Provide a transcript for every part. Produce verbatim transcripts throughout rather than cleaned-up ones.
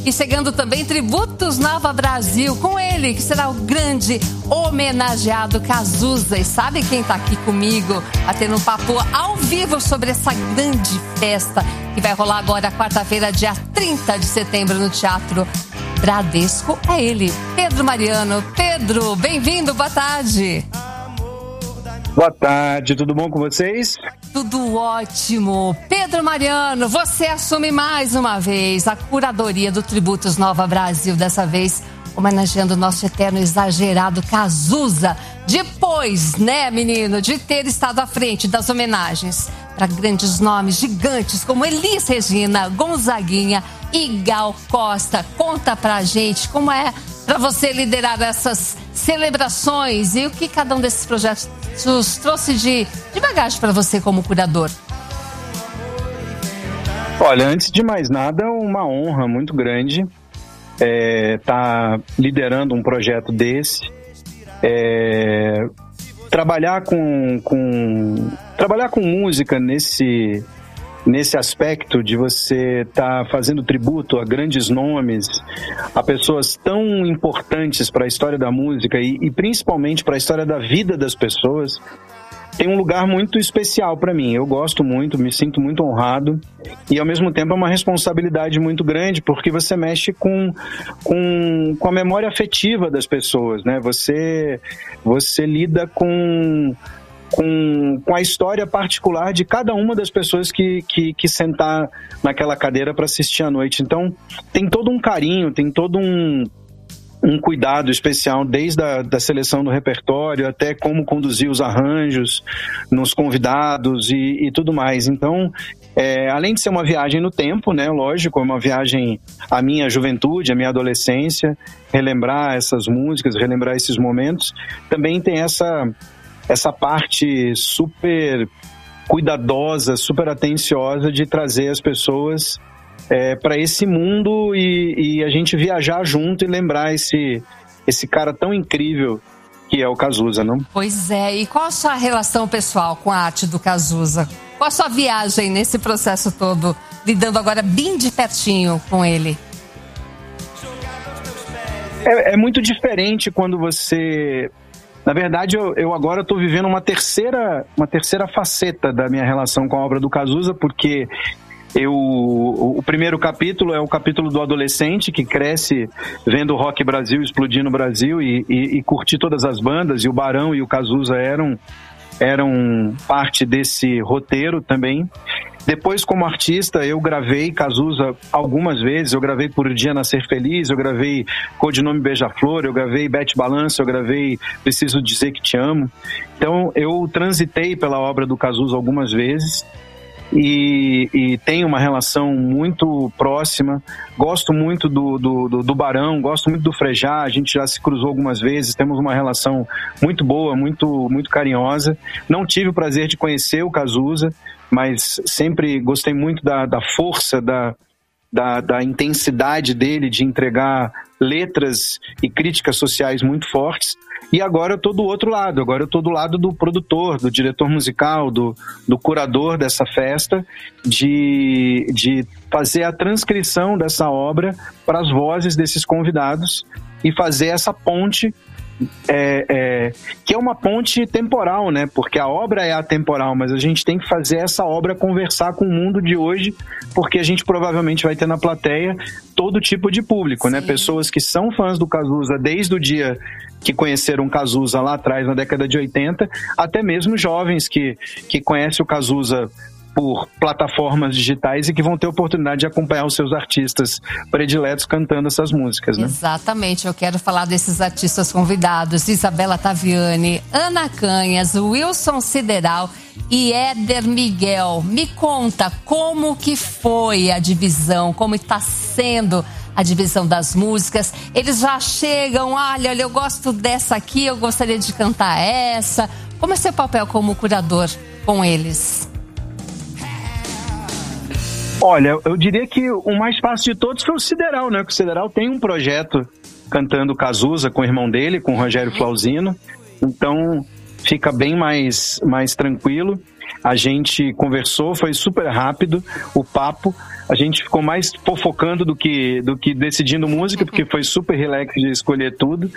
E chegando também Tributos Nova Brasil, com ele, que será o grande homenageado Cazuza. E sabe quem tá aqui comigo, batendo um papo ao vivo sobre essa grande festa que vai rolar agora, quarta-feira, dia trinta de setembro, no Teatro Bradesco? É ele, Pedro Mariano. Pedro, bem-vindo, boa tarde. Boa tarde, tudo bom com vocês? Tudo ótimo. Pedro Mariano, você assume mais uma vez a curadoria do Tributos Nova Brasil, dessa vez homenageando o nosso eterno exagerado Cazuza. Depois, né, menino, de ter estado à frente das homenagens para grandes nomes gigantes como Elis Regina, Gonzaguinha e Gal Costa. Conta pra gente como é para você liderar essas celebrações e o que cada um desses projetos trouxe de, de bagagem para você como curador. Olha, antes de mais nada, uma honra muito grande estar é, tá liderando um projeto desse. É, trabalhar com, com trabalhar com música nesse nesse aspecto de você estar tá fazendo tributo a grandes nomes, a pessoas tão importantes para a história da música e, e principalmente para a história da vida das pessoas, tem um lugar muito especial para mim. Eu gosto muito, me sinto muito honrado e ao mesmo tempo é uma responsabilidade muito grande, porque você mexe com, com, com a memória afetiva das pessoas, né? Você, você lida com Com, com a história particular de cada uma das pessoas que, que, que sentar naquela cadeira para assistir à noite. Então, tem todo um carinho, tem todo um, um cuidado especial, desde a da seleção do repertório até como conduzir os arranjos nos convidados e, e tudo mais. Então, é, além de ser uma viagem no tempo, né, lógico, é uma viagem à minha juventude, à minha adolescência, relembrar essas músicas, relembrar esses momentos, também tem essa... essa parte super cuidadosa, super atenciosa de trazer as pessoas é, para esse mundo e, e a gente viajar junto e lembrar esse, esse cara tão incrível que é o Cazuza, não? Pois é, e qual a sua relação pessoal com a arte do Cazuza? Qual a sua viagem nesse processo todo, lidando agora bem de pertinho com ele? É, é muito diferente quando você... Na verdade, eu, eu agora estou vivendo uma terceira, uma terceira faceta da minha relação com a obra do Cazuza, porque eu, o, o primeiro capítulo é o capítulo do adolescente que cresce vendo o Rock Brasil explodir no Brasil e, e, e curtir todas as bandas, e o Barão e o Cazuza eram, eram parte desse roteiro também. Depois, como artista, eu gravei Cazuza algumas vezes. Eu gravei Por Dia Nascer Feliz, eu gravei Codinome Beija-Flor, eu gravei Bete Balança, eu gravei Preciso Dizer Que Te Amo. Então, eu transitei pela obra do Cazuza algumas vezes e, e tenho uma relação muito próxima. Gosto muito do, do, do, do Barão, gosto muito do Frejá, a gente já se cruzou algumas vezes, temos uma relação muito boa, muito, muito carinhosa. Não tive o prazer de conhecer o Cazuza, mas sempre gostei muito da, da força, da, da, da intensidade dele de entregar letras e críticas sociais muito fortes. E agora eu estou do outro lado, agora eu estou do lado do produtor, do diretor musical, do, do curador dessa festa, de, de fazer a transcrição dessa obra para as vozes desses convidados e fazer essa ponte, É, é, que é uma ponte temporal, né? Porque a obra é atemporal, mas a gente tem que fazer essa obra conversar com o mundo de hoje, porque a gente provavelmente vai ter na plateia todo tipo de público, né? Pessoas que são fãs do Cazuza desde o dia que conheceram o Cazuza lá atrás, na década de oitenta, até mesmo jovens que, que conhecem o Cazuza por plataformas digitais e que vão ter oportunidade de acompanhar os seus artistas prediletos cantando essas músicas, né? Exatamente, eu quero falar desses artistas convidados: Isabela Taviani, Ana Canhas, Wilson Sideral e Éder Miguel. Me conta como que foi a divisão, como está sendo a divisão das músicas. Eles já chegam, olha, olha, eu gosto dessa aqui, eu gostaria de cantar essa. Como é seu papel como curador com eles? Olha, eu diria que o mais fácil de todos foi o Sideral, né? Porque o Sideral tem um projeto cantando Cazuza com o irmão dele, com o Rogério Flauzino. Então, fica bem mais, mais tranquilo. A gente conversou, foi super rápido o papo. a gente ficou mais fofocando do que, do que decidindo música, porque foi super relax de escolher tudo.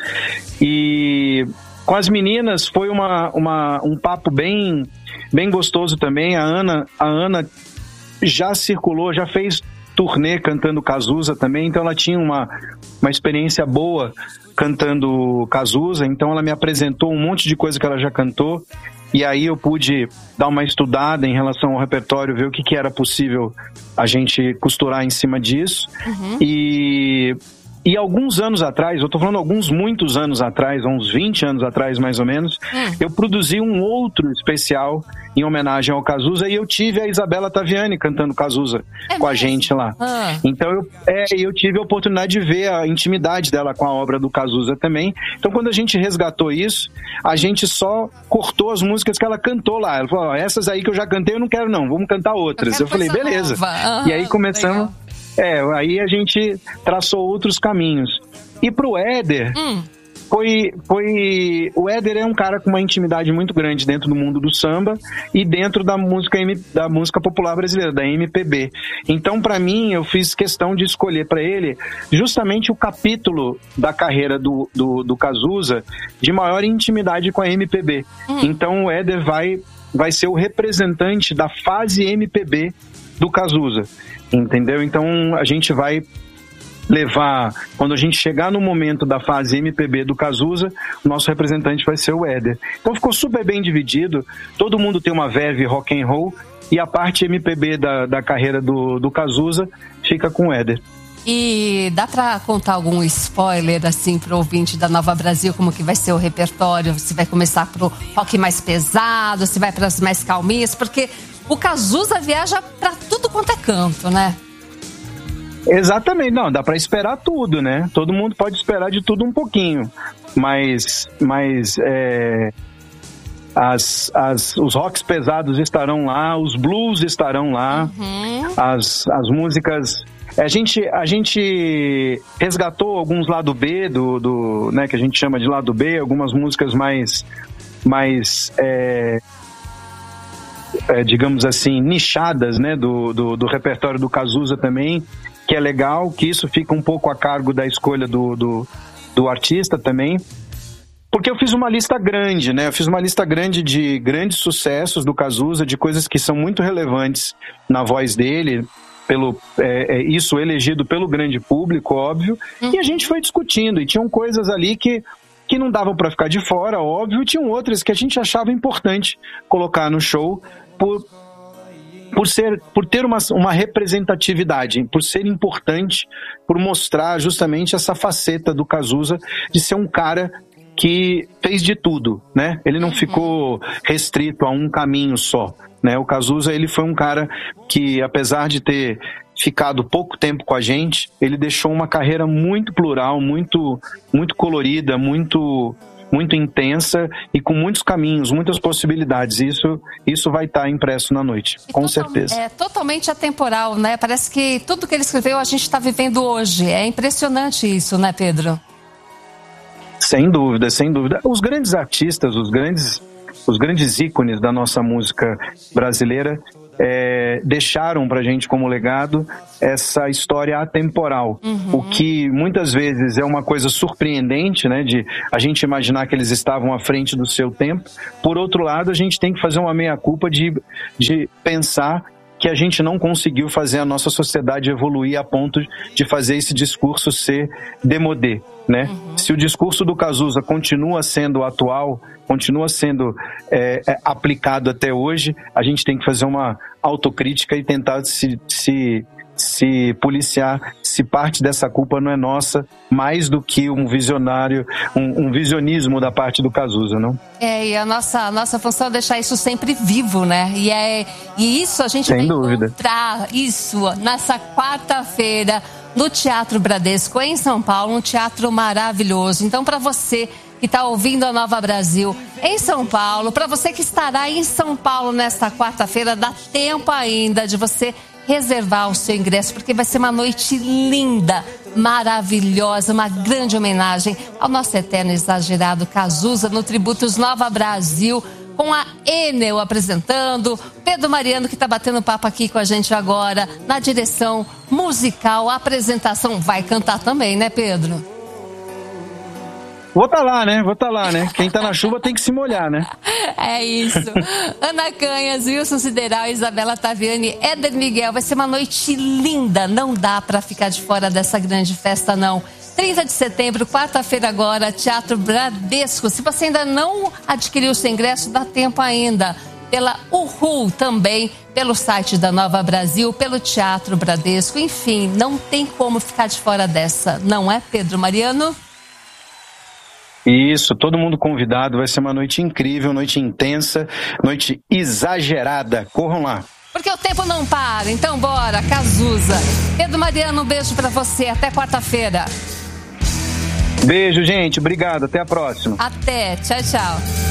E com as meninas foi uma, uma, um papo bem, bem gostoso também. A Ana, a Ana já circulou, já fez turnê cantando Cazuza também, então ela tinha uma, uma experiência boa cantando Cazuza, então ela me apresentou um monte de coisa que ela já cantou, e aí eu pude dar uma estudada em relação ao repertório, ver o que, que era possível a gente costurar em cima disso. Uhum. E... E alguns anos atrás, eu tô falando alguns muitos anos atrás, uns vinte anos atrás mais ou menos, hum. eu produzi um outro especial em homenagem ao Cazuza, e eu tive a Isabela Taviani cantando Cazuza é com mesmo? a gente lá. Ah. Então eu, é, eu tive a oportunidade de ver a intimidade dela com a obra do Cazuza também. Então quando a gente resgatou isso, a gente só cortou as músicas que ela cantou lá. Ela falou, essas aí que eu já cantei eu não quero não, vamos cantar outras. Eu, eu falei, beleza. Uhum, e aí começamos... Legal. É, aí a gente traçou outros caminhos. E pro Éder, hum. foi, foi... O Éder é um cara com uma intimidade muito grande dentro do mundo do samba e dentro da música, da música popular brasileira, da M P B. Então, pra mim, eu fiz questão de escolher pra ele justamente o capítulo da carreira do, do, do Cazuza de maior intimidade com a M P B. Hum. Então, o Éder vai, vai ser o representante da fase M P B do Cazuza. Entendeu? Então a gente vai levar, quando a gente chegar no momento da fase M P B do Cazuza, o nosso representante vai ser o Éder. Então ficou super bem dividido, todo mundo tem uma verve rock and roll, e a parte M P B da, da carreira do, do Cazuza fica com o Éder. E dá pra contar algum spoiler, assim, pro ouvinte da Nova Brasil, como que vai ser o repertório? Se vai começar pro rock mais pesado, se vai pras mais calminhas? Porque o Cazuza viaja pra tudo quanto é canto, né? Exatamente, não, dá pra esperar tudo, né? Todo mundo pode esperar de tudo um pouquinho, mas, mas é, as, as, os rocks pesados estarão lá, os blues estarão lá, uhum. as, as músicas... A gente, a gente resgatou alguns lado B, do, do, né, que a gente chama de lado B, algumas músicas mais... mais é, É, digamos assim, nichadas, né, do, do, do repertório do Cazuza também, que é legal, que isso fica um pouco a cargo da escolha do, do, do artista também, porque eu fiz uma lista grande, né, eu fiz uma lista grande de grandes sucessos do Cazuza, de coisas que são muito relevantes na voz dele, pelo, é, é, isso elegido pelo grande público, óbvio, uhum. e a gente foi discutindo, e tinham coisas ali que que não davam para ficar de fora, óbvio, e tinham outras que a gente achava importante colocar no show por, por, ser, por ter uma, uma representatividade, por ser importante, por mostrar justamente essa faceta do Cazuza de ser um cara que fez de tudo, né? Ele não ficou restrito a um caminho só, né? O Cazuza, ele foi um cara que, apesar de ter ficado pouco tempo com a gente, ele deixou uma carreira muito plural, muito, muito colorida, muito, muito intensa e com muitos caminhos, muitas possibilidades. Isso, isso vai estar impresso na noite, e com total, certeza. É totalmente atemporal, né? Parece que tudo que ele escreveu a gente está vivendo hoje. É impressionante isso, né, Pedro? Sem dúvida, sem dúvida. Os grandes artistas, os grandes, os grandes ícones da nossa música brasileira É, deixaram pra gente como legado essa história atemporal, uhum. o que muitas vezes é uma coisa surpreendente, né, de a gente imaginar que eles estavam à frente do seu tempo. Por outro lado, a gente tem que fazer uma meia-culpa de, de pensar que a gente não conseguiu fazer a nossa sociedade evoluir a ponto de fazer esse discurso ser démodé, né? Uhum. Se o discurso do Cazuza continua sendo atual, continua sendo é, é, aplicado até hoje, a gente tem que fazer uma autocrítica e tentar se, se, se policiar se parte dessa culpa não é nossa, mais do que um visionário, um, um visionismo da parte do Cazuza, não? É, e a nossa, a nossa função é deixar isso sempre vivo, né? E, é, e isso a gente Sem vai dúvida. encontrar isso nessa quarta-feira no Teatro Bradesco, em São Paulo, um teatro maravilhoso. Então, para você que está ouvindo a Nova Brasil em São Paulo, para você que estará em São Paulo nesta quarta-feira, dá tempo ainda de você reservar o seu ingresso, porque vai ser uma noite linda, maravilhosa, uma grande homenagem ao nosso eterno exagerado Cazuza no Tributos Nova Brasil, com a Enel apresentando, Pedro Mariano que está batendo papo aqui com a gente agora, na direção musical, a apresentação. Vai cantar também, né, Pedro? Vou estar tá lá, né? Vou estar tá lá, né? Quem tá na chuva tem que se molhar, né? É isso. Ana Canhas, Wilson Sideral, Isabela Taviani, Éder Miguel. Vai ser uma noite linda. Não dá para ficar de fora dessa grande festa, não. trinta de setembro, quarta-feira agora, Teatro Bradesco. Se você ainda não adquiriu o seu ingresso, dá tempo ainda. Pela Uhul também, pelo site da Nova Brasil, pelo Teatro Bradesco. Enfim, não tem como ficar de fora dessa. Não é, Pedro Mariano? Isso, todo mundo convidado, vai ser uma noite incrível, noite intensa, noite exagerada. Corram lá. Porque o tempo não para, então bora, Cazuza. Pedro Mariano, um beijo pra você, até quarta-feira. Beijo, gente, obrigado, até a próxima. Até, tchau, tchau.